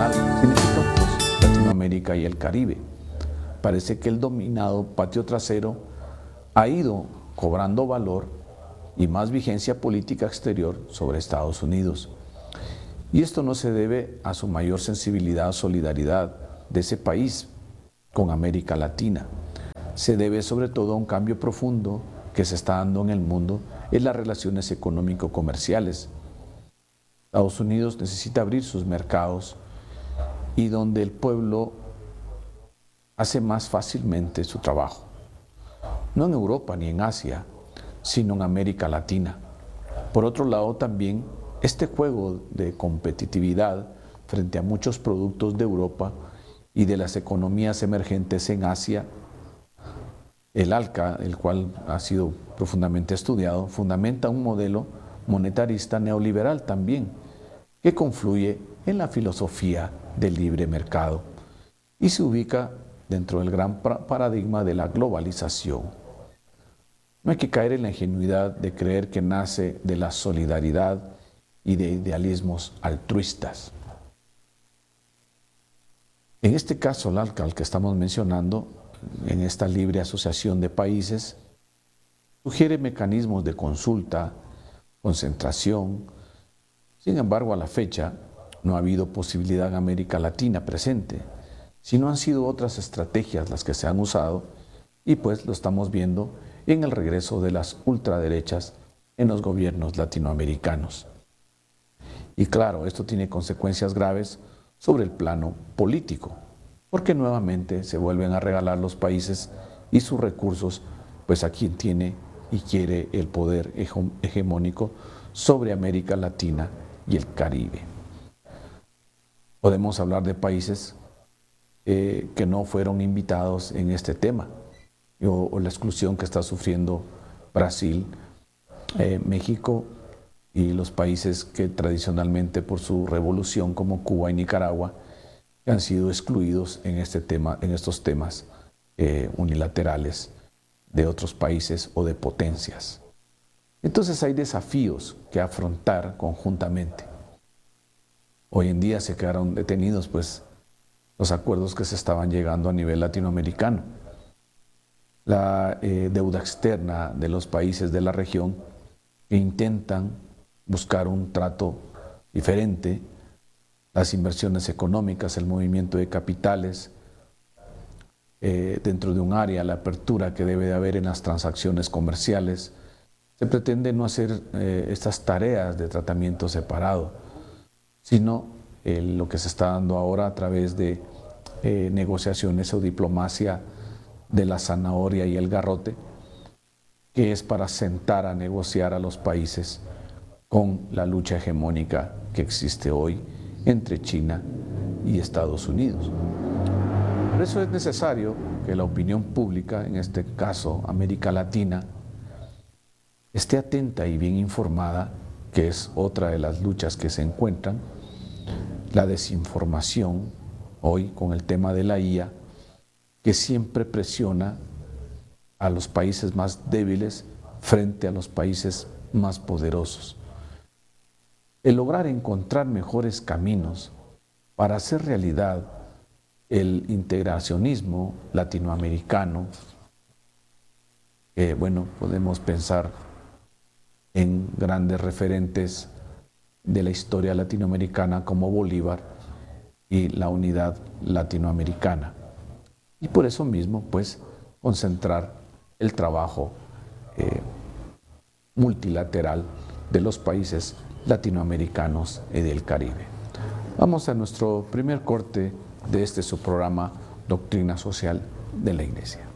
internacional significa pues Latinoamérica y el Caribe. Parece que el dominado patio trasero ha ido cobrando valor y más vigencia política exterior sobre Estados Unidos. Y esto no se debe a su mayor sensibilidad o solidaridad de ese país con América Latina. Se debe sobre todo a un cambio profundo que se está dando en el mundo en las relaciones económico-comerciales. Estados Unidos necesita abrir sus mercados y donde el pueblo hace más fácilmente su trabajo. No en Europa ni en Asia, sino en América Latina. Por otro lado, también este juego de competitividad frente a muchos productos de Europa y de las economías emergentes en Asia, el ALCA, el cual ha sido profundamente estudiado, fundamenta un modelo monetarista neoliberal también, que confluye en la filosofía del libre mercado y se ubica dentro del gran paradigma de la globalización. No hay que caer en la ingenuidad de creer que nace de la solidaridad y de idealismos altruistas. En este caso, el ALCA, al que estamos mencionando, en esta libre asociación de países, sugiere mecanismos de consulta, concentración. Sin embargo, a la fecha, no ha habido posibilidad en América Latina presente, sino han sido otras estrategias las que se han usado y pues lo estamos viendo en el regreso de las ultraderechas en los gobiernos latinoamericanos. Y claro, esto tiene consecuencias graves sobre el plano político, porque nuevamente se vuelven a regalar los países y sus recursos pues a quien tiene y quiere el poder hegemónico sobre América Latina y el Caribe. Podemos hablar de países que no fueron invitados en este tema, o la exclusión que está sufriendo Brasil, México y los países que tradicionalmente por su revolución como Cuba y Nicaragua han sido excluidos en estos temas unilaterales de otros países o de potencias. Entonces hay desafíos que afrontar conjuntamente. Hoy en día se quedaron detenidos pues los acuerdos que se estaban llegando a nivel latinoamericano. La deuda externa de los países de la región que intentan buscar un trato diferente, las inversiones económicas, el movimiento de capitales, dentro de un área, la apertura que debe de haber en las transacciones comerciales. Se pretende no hacer estas tareas de tratamiento separado, sino lo que se está dando ahora a través de negociaciones o diplomacia de la zanahoria y el garrote, que es para sentar a negociar a los países con la lucha hegemónica que existe hoy entre China y Estados Unidos. Por eso es necesario que la opinión pública, en este caso América Latina, esté atenta y bien informada, que es otra de las luchas que se encuentran, la desinformación, hoy con el tema de la IA, que siempre presiona a los países más débiles frente a los países más poderosos. El lograr encontrar mejores caminos para hacer realidad el integracionismo latinoamericano, bueno, podemos pensar en grandes referentes de la historia latinoamericana como Bolívar y la unidad latinoamericana. Y por eso mismo, pues, concentrar el trabajo multilateral de los países latinoamericanos y del Caribe. Vamos a nuestro primer corte de este su programa Doctrina Social de la Iglesia.